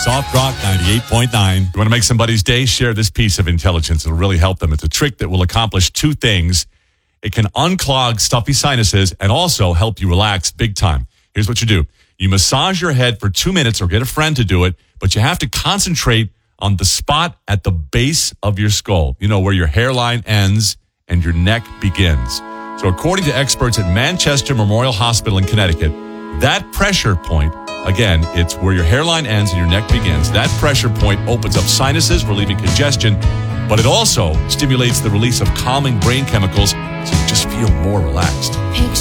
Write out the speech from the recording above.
Soft Rock 98.9. You want to make somebody's day? Share this piece of intelligence. It'll really help them. It's a trick that will accomplish two things. It can unclog stuffy sinuses and also help you relax big time. Here's what you do. You massage your head for 2 minutes or get a friend to do it, but you have to concentrate on the spot at the base of your skull. You know, where your hairline ends and your neck begins. So according to experts at Manchester Memorial Hospital in Connecticut, that pressure point, again, it's where your hairline ends and your neck begins. That pressure point opens up sinuses, relieving congestion, but it also stimulates the release of calming brain chemicals so you just feel more relaxed. Picture